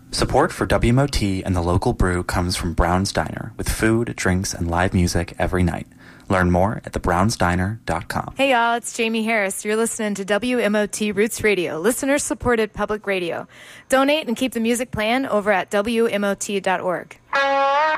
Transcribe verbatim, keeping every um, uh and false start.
Support for W M O T and the local brew comes from Brown's Diner, with food, drinks, and live music every night. Learn more at the browns diner dot com. Hey y'all, it's Jamie Harris. You're listening to W M O T Roots Radio, listener-supported public radio. Donate and keep the music playing over at W M O T dot org.